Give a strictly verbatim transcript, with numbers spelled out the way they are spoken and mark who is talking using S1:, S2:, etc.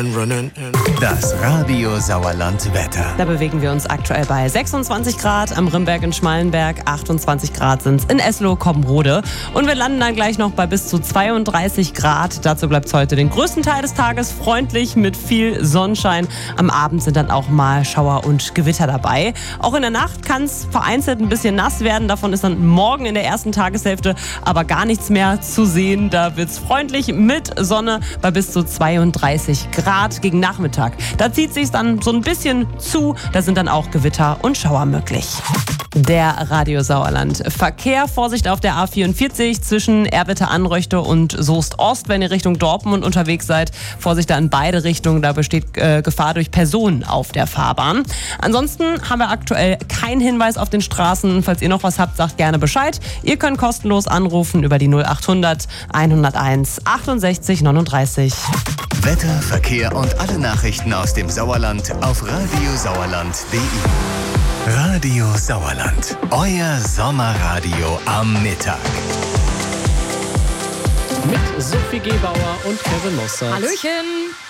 S1: Das Radio Sauerland Wetter.
S2: Da bewegen wir uns aktuell bei sechsundzwanzig Grad am Rimmberg in Schmallenberg, achtundzwanzig Grad sind es in Esloh, Kobbenrode und wir landen dann gleich noch bei bis zu zweiunddreißig Grad. Dazu bleibt es heute den größten Teil des Tages freundlich mit viel Sonnenschein. Am Abend sind dann auch mal Schauer und Gewitter dabei. Auch in der Nacht kann es vereinzelt ein bisschen nass werden. Davon ist dann morgen in der ersten Tageshälfte aber gar nichts mehr zu sehen. Da wird es freundlich mit Sonne bei bis zu zweiunddreißig Grad gegen Nachmittag. Da zieht sich dann so ein bisschen zu. Da sind dann auch Gewitter und Schauer möglich. Der Radio Sauerland. Verkehr, Vorsicht auf der A vierundvierzig zwischen Erwitte-Anröchte und Soest-Ost, wenn ihr Richtung Dortmund unterwegs seid. Vorsicht da in beide Richtungen, da besteht äh, Gefahr durch Personen auf der Fahrbahn. Ansonsten haben wir aktuell keinen Hinweis auf den Straßen. Falls ihr noch was habt, sagt gerne Bescheid. Ihr könnt kostenlos anrufen über die null achthundert hunderteins achtundsechzig neununddreißig.
S1: Wetter, Verkehr und alle Nachrichten aus dem Sauerland auf radiosauerland punkt de. Radio Sauerland, euer Sommerradio am Mittag.
S3: Mit Sophie Gebauer und Kevin Mossert.
S4: Hallöchen!